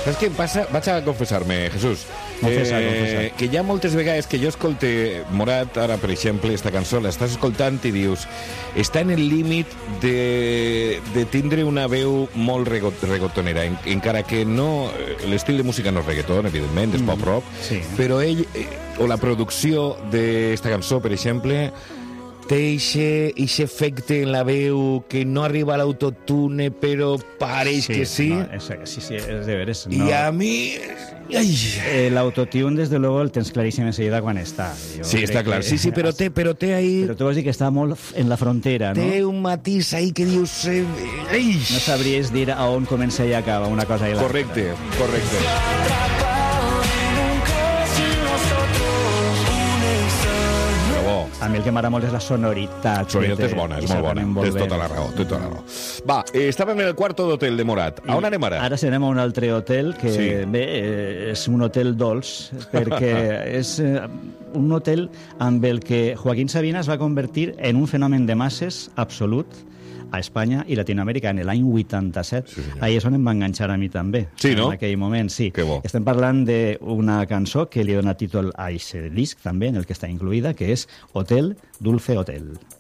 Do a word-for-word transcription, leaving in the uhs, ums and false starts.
Saps què em passa? Vaig a confessar-me, Jesús. Confessa, eh, confessa. Que hi ha moltes vegades que jo escolte Morat, ara, per exemple, esta cançó, l'estàs escoltant i dius està en el límit de, de tindre una veu molt regot, regotonera, en, encara que no... L'estil de música no és reggaeton, evidentment, és pop-rock, Mm, sí. però ell, eh, o la producció d'esta cançó, per exemple, té aquest efecte en la veu que no arriba a l'autotune, però pareix que sí. No, es, sí, sí, es de veres. I No. a mi... Ai. El autotune, desde luego, el tens claríssim enseguida quan està. Jo Sí, crec està clar. que- Sí, sí, però té, però té ahí... Però tu vols dir que està molt f- en la frontera, no? Té un matís ahí que dius... Eh, ai. No sabries dir a on comença i acaba una cosa i l'altra. Correcte, correcte. Però bo. A mi el que m'agrada molt és la sonoritat. Sonoritat que és té, bona, és i molt bona. s'aprèn molt Tens bé. tota la raó, tens tota la raó. Va, eh, estàvem en el quarto d'hotel de Morat. A on anem ara? Ara serem a un altre hotel que, Sí. bé, eh, és un hotel dolç, perquè és eh, un hotel amb el que Joaquín Sabina es va convertir en un fenomen de masses absolut a Espanya i Latinoamèrica en l'any vuitanta-set. Sí, senyor. Ahí és on em va enganxar a mi també. Sí, no? En aquell moment, sí. Que bo. Estem parlant d'una cançó que li dona títol a aquest disc també, en el que està incluïda, que és Hotel Dulce Hotel.